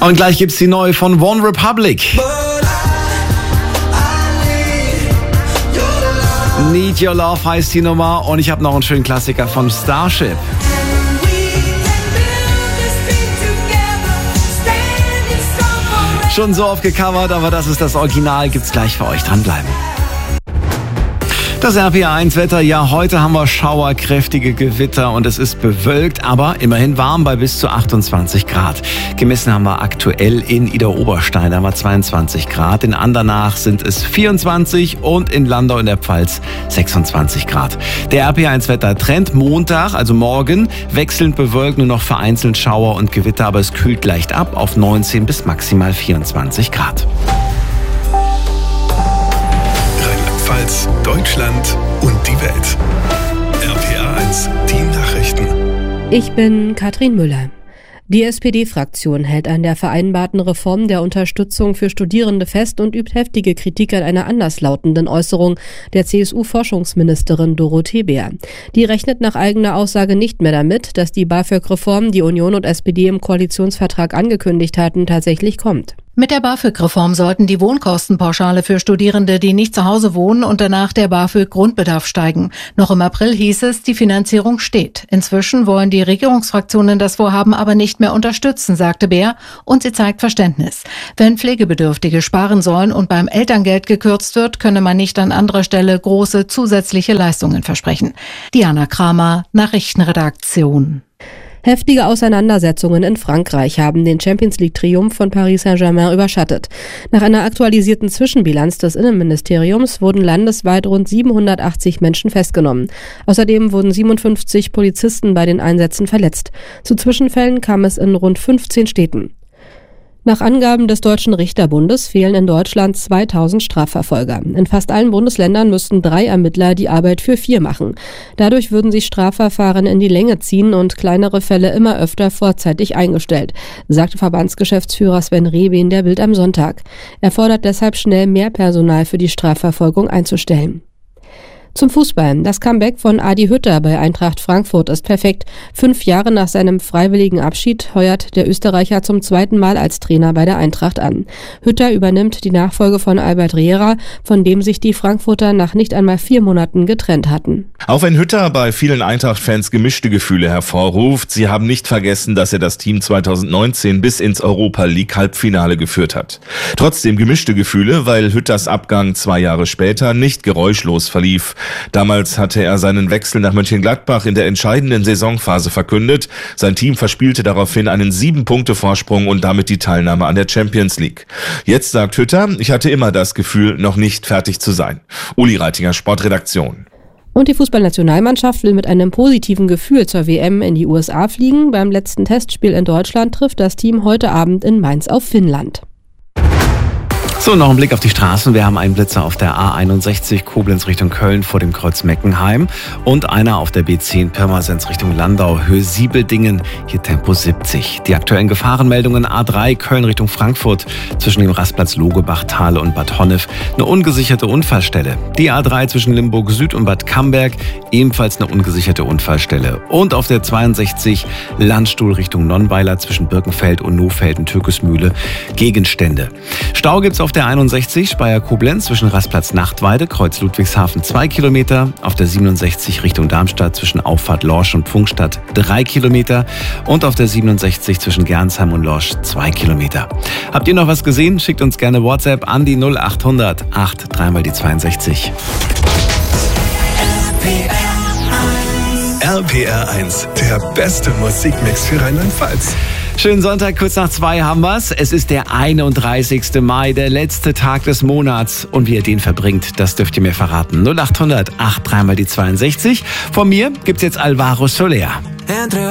Und gleich gibt's die neue von One Republic. Need Your Love heißt die Nummer und ich habe noch einen schönen Klassiker von Starship. Schon so oft gecovert, aber das ist das Original, gibt's gleich für euch. Dranbleiben. Das RPA1-Wetter, ja, heute haben wir Schauer, kräftige Gewitter und es ist bewölkt, aber immerhin warm bei bis zu 28 Grad. Gemessen haben wir aktuell in Idar-Oberstein, da haben wir 22 Grad, in Andernach sind es 24 und in Landau in der Pfalz 26 Grad. Der RPA1-Wetter-Trend Montag, also morgen, wechselnd bewölkt, nur noch vereinzelt Schauer und Gewitter, aber es kühlt leicht ab auf 19 bis maximal 24 Grad. Deutschland und die Welt. RPA1, die Nachrichten. Ich bin Katrin Müller. Die SPD-Fraktion hält an der vereinbarten Reform der Unterstützung für Studierende fest und übt heftige Kritik an einer anderslautenden Äußerung der CSU-Forschungsministerin Dorothee Bär. Die rechnet nach eigener Aussage nicht mehr damit, dass die BAföG-Reform, die Union und SPD im Koalitionsvertrag angekündigt hatten, tatsächlich kommt. Mit der BAföG-Reform sollten die Wohnkostenpauschale für Studierende, die nicht zu Hause wohnen und danach der BAföG-Grundbedarf steigen. Noch im April hieß es, die Finanzierung steht. Inzwischen wollen die Regierungsfraktionen das Vorhaben aber nicht mehr unterstützen, sagte Bär, und sie zeigt Verständnis. Wenn Pflegebedürftige sparen sollen und beim Elterngeld gekürzt wird, könne man nicht an anderer Stelle große zusätzliche Leistungen versprechen. Diana Kramer, Nachrichtenredaktion. Heftige Auseinandersetzungen in Frankreich haben den Champions-League-Triumph von Paris Saint-Germain überschattet. Nach einer aktualisierten Zwischenbilanz des Innenministeriums wurden landesweit rund 780 Menschen festgenommen. Außerdem wurden 57 Polizisten bei den Einsätzen verletzt. Zu Zwischenfällen kam es in rund 15 Städten. Nach Angaben des Deutschen Richterbundes fehlen in Deutschland 2000 Strafverfolger. In fast allen Bundesländern müssten 3 Ermittler die Arbeit für 4 machen. Dadurch würden sich Strafverfahren in die Länge ziehen und kleinere Fälle immer öfter vorzeitig eingestellt, sagte Verbandsgeschäftsführer Sven Rehbein der Bild am Sonntag. Er fordert deshalb schnell mehr Personal für die Strafverfolgung einzustellen. Zum Fußball. Das Comeback von Adi Hütter bei Eintracht Frankfurt ist perfekt. 5 Jahre nach seinem freiwilligen Abschied heuert der Österreicher zum 2. Mal als Trainer bei der Eintracht an. Hütter übernimmt die Nachfolge von Albert Riera, von dem sich die Frankfurter nach nicht einmal 4 Monaten getrennt hatten. Auch wenn Hütter bei vielen Eintracht-Fans gemischte Gefühle hervorruft, sie haben nicht vergessen, dass er das Team 2019 bis ins Europa-League-Halbfinale geführt hat. Trotzdem gemischte Gefühle, weil Hütters Abgang 2 Jahre später nicht geräuschlos verlief. Damals hatte er seinen Wechsel nach Mönchengladbach in der entscheidenden Saisonphase verkündet. Sein Team verspielte daraufhin einen 7-Punkte-Vorsprung und damit die Teilnahme an der Champions League. Jetzt sagt Hütter, ich hatte immer das Gefühl, noch nicht fertig zu sein. Uli Reitinger, Sportredaktion. Und die Fußballnationalmannschaft will mit einem positiven Gefühl zur WM in die USA fliegen. Beim letzten Testspiel in Deutschland trifft das Team heute Abend in Mainz auf Finnland. So, noch ein Blick auf die Straßen. Wir haben einen Blitzer auf der A61 Koblenz Richtung Köln vor dem Kreuz Meckenheim und einer auf der B10 Pirmasens Richtung Landau, Höhe Siebeldingen, hier Tempo 70. Die aktuellen Gefahrenmeldungen: A3 Köln Richtung Frankfurt zwischen dem Rastplatz Logebachtal und Bad Honnef eine ungesicherte Unfallstelle. Die A3 zwischen Limburg Süd und Bad Camberg ebenfalls eine ungesicherte Unfallstelle. Und auf der 62 Landstuhl Richtung Nonnweiler zwischen Birkenfeld und Nohfelden-Türkesmühle Gegenstände. Stau gibt's auf der 61 Speyer-Koblenz zwischen Rastplatz Nachtweide, Kreuz Ludwigshafen 2 Kilometer, auf der 67 Richtung Darmstadt zwischen Auffahrt Lorsch und Pfungstadt 3 Kilometer und auf der 67 zwischen Gernsheim und Lorsch 2 Kilometer. Habt ihr noch was gesehen? Schickt uns gerne WhatsApp an die 0800 83 mal die 62. RPR1, der beste Musikmix für Rheinland-Pfalz. Schönen Sonntag, kurz nach 2 haben wir's. Es ist der 31. Mai, der letzte Tag des Monats. Und wie ihr den verbringt, das dürft ihr mir verraten. 0800 83 mal die 62. Von mir gibt's jetzt Alvaro Soler.